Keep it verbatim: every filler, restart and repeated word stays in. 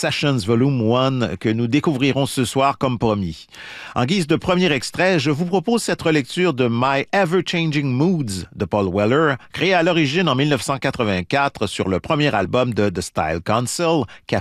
Sessions Volume un que nous découvrirons ce soir comme promis. En guise de premier extrait, je vous propose cette relecture de My Ever-Changing Moods de Paul Weller, créé à l'origine en mille neuf cent quatre-vingt-quatre sur le premier album de The Style Council, Café